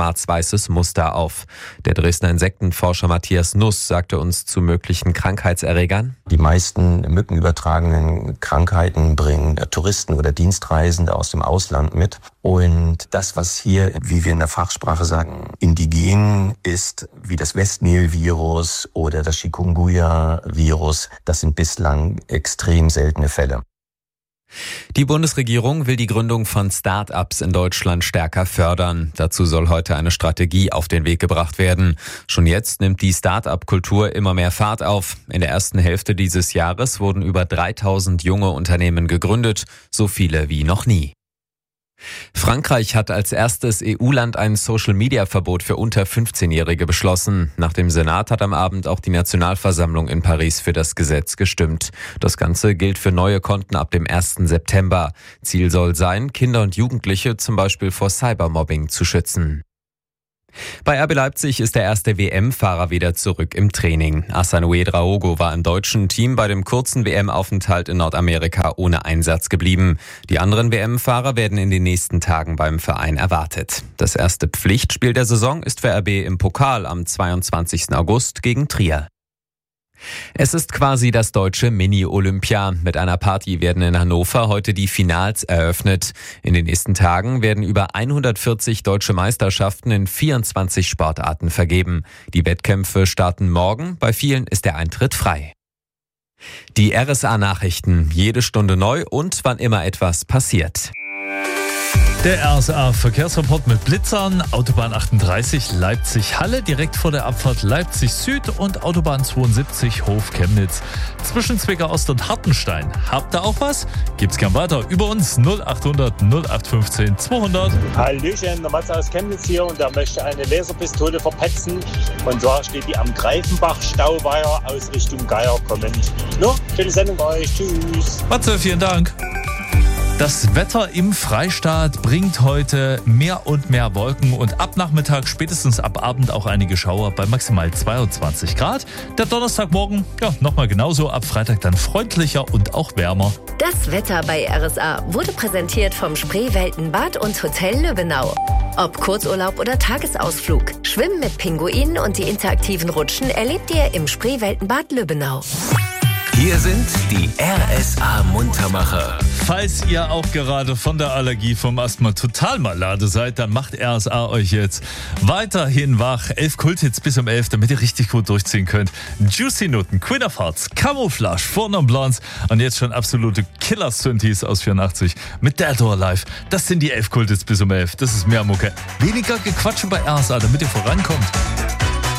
schwarz-weißes Muster auf. Der Dresdner Insektenforscher Matthias Nuss sagte uns zu möglichen Krankheitserregern: Die meisten mückenübertragenen Krankheiten bringen Touristen oder Dienstreisende aus dem Ausland mit. Und das, was hier, wie wir in der Fachsprache sagen, indigen ist, wie das Westnil-Virus oder das Chikungunya-Virus, das sind bislang extrem seltene Fälle. Die Bundesregierung will die Gründung von Start-ups in Deutschland stärker fördern. Dazu soll heute eine Strategie auf den Weg gebracht werden. Schon jetzt nimmt die Start-up-Kultur immer mehr Fahrt auf. In der ersten Hälfte dieses Jahres wurden über 3000 junge Unternehmen gegründet, so viele wie noch nie. Frankreich hat als erstes EU-Land ein Social-Media-Verbot für unter 15-Jährige beschlossen. Nach dem Senat hat am Abend auch die Nationalversammlung in Paris für das Gesetz gestimmt. Das Ganze gilt für neue Konten ab dem 1. September. Ziel soll sein, Kinder und Jugendliche zum Beispiel vor Cybermobbing zu schützen. Bei RB Leipzig ist der erste WM-Fahrer wieder zurück im Training. Asanoe Draogo war im deutschen Team bei dem kurzen WM-Aufenthalt in Nordamerika ohne Einsatz geblieben. Die anderen WM-Fahrer werden in den nächsten Tagen beim Verein erwartet. Das erste Pflichtspiel der Saison ist für RB im Pokal am 22. August gegen Trier. Es ist quasi das deutsche Mini-Olympia. Mit einer Party werden in Hannover heute die Finals eröffnet. In den nächsten Tagen werden über 140 deutsche Meisterschaften in 24 Sportarten vergeben. Die Wettkämpfe starten morgen. Bei vielen ist der Eintritt frei. Die RSA-Nachrichten. Jede Stunde neu und wann immer etwas passiert. Der RSA-Verkehrsreport mit Blitzern, Autobahn 38 Leipzig-Halle, direkt vor der Abfahrt Leipzig-Süd und Autobahn 72 Hof-Chemnitz. Zwischen Zwickau Ost und Hartenstein. Habt ihr auch was? Gibt's gern weiter. Über uns 0800 0815 200. Hallöchen, der Matze aus Chemnitz hier und der möchte eine Laserpistole verpetzen. Und zwar steht die am Greifenbach-Stauweiher aus Richtung Geier kommen. No, schöne Sendung bei euch. Tschüss. Matze, vielen Dank. Das Wetter im Freistaat bringt heute mehr und mehr Wolken und ab Nachmittag, spätestens ab Abend auch einige Schauer bei maximal 22 Grad. Der Donnerstagmorgen, ja, nochmal genauso, ab Freitag dann freundlicher und auch wärmer. Das Wetter bei RSA wurde präsentiert vom Spreeweltenbad und Hotel Lübbenau. Ob Kurzurlaub oder Tagesausflug, Schwimmen mit Pinguinen und die interaktiven Rutschen erlebt ihr im Spreeweltenbad Lübbenau. Hier sind die RSA-Muntermacher. Falls ihr auch gerade von der Allergie vom Asthma total malade seid, dann macht RSA euch jetzt weiterhin wach. 11 Kulthits bis um 11, damit ihr richtig gut durchziehen könnt. Juicy Nutten, Queen of Hearts, Camouflage, Four Non Blondes und jetzt schon absolute Killer-Synthes aus 84 mit Dead or Alive. Das sind die 11 Kulthits bis um 11. Das ist mehr Mucke. Weniger Gequatsche bei RSA, damit ihr vorankommt.